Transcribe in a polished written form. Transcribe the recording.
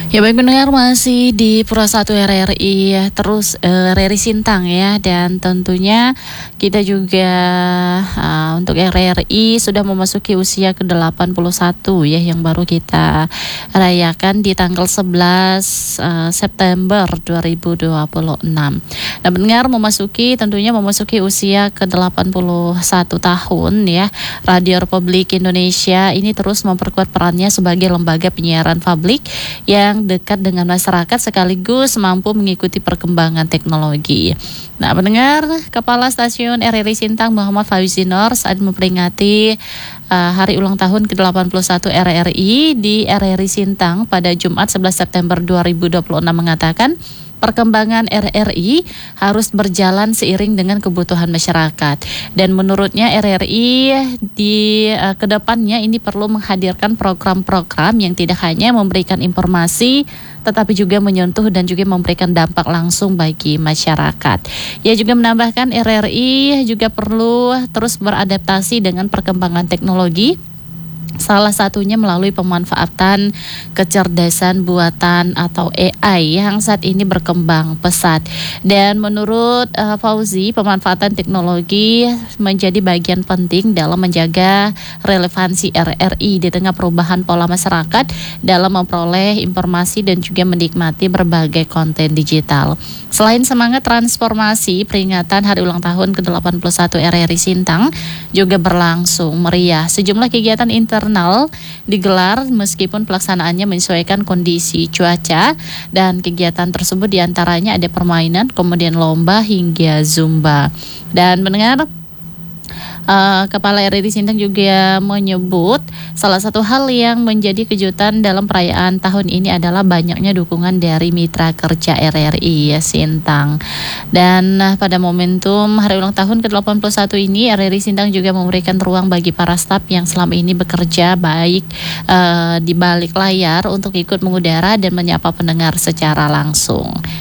Ya baik pendengar, masih di Pura 1 RRI ya, terus RRI Sintang ya, dan tentunya kita juga untuk RRI sudah memasuki usia ke-81 ya, yang baru kita rayakan di tanggal 11 September 2026. Nah pendengar, tentunya memasuki usia ke-81 tahun ya, Radio Republik Indonesia ini terus memperkuat perannya sebagai lembaga penyiaran publik yang dekat dengan masyarakat sekaligus mampu mengikuti perkembangan teknologi. Nah, pendengar, Kepala Stasiun RRI Sintang Muhammad Fauzi Nur saat memperingati hari ulang tahun ke-81 RRI di RRI Sintang pada Jumat 11 September 2026 mengatakan, perkembangan RRI harus berjalan seiring dengan kebutuhan masyarakat. Dan menurutnya RRI di kedepannya ini perlu menghadirkan program-program yang tidak hanya memberikan informasi, tetapi juga menyentuh dan juga memberikan dampak langsung bagi masyarakat. Ia juga menambahkan RRI juga perlu terus beradaptasi dengan perkembangan teknologi, salah satunya melalui pemanfaatan kecerdasan buatan atau AI yang saat ini berkembang pesat. Dan menurut Fauzi, pemanfaatan teknologi menjadi bagian penting dalam menjaga relevansi RRI di tengah perubahan pola masyarakat dalam memperoleh informasi dan juga menikmati berbagai konten digital. Selain semangat transformasi, peringatan hari ulang tahun ke-81 RRI Sintang juga berlangsung meriah. Sejumlah kegiatan internal digelar meskipun pelaksanaannya menyesuaikan kondisi cuaca, dan kegiatan tersebut diantaranya ada permainan, kemudian lomba hingga zumba. Dan mendengar, Kepala RRI Sintang juga menyebut salah satu hal yang menjadi kejutan dalam perayaan tahun ini adalah banyaknya dukungan dari mitra kerja RRI ya Sintang. Dan pada momentum hari ulang tahun ke-81 ini, RRI Sintang juga memberikan ruang bagi para staf yang selama ini bekerja baik di balik layar untuk ikut mengudara dan menyapa pendengar secara langsung.